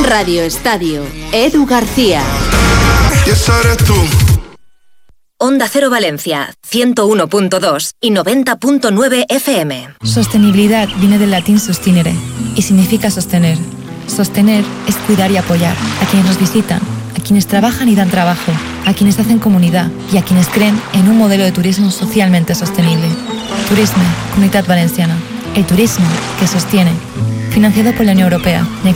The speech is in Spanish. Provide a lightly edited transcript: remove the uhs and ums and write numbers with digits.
Radio Estadio, Edu García. Y esa eres tú. Onda Cero Valencia, 101.2 y 90.9 FM. Sostenibilidad viene del latín sustinere y significa sostener. Sostener es cuidar y apoyar a quienes nos visitan, a quienes trabajan y dan trabajo, a quienes hacen comunidad y a quienes creen en un modelo de turismo socialmente sostenible. Turisme, Comunitat Valenciana. El turismo que sostiene. Financiado por la Unión Europea. Next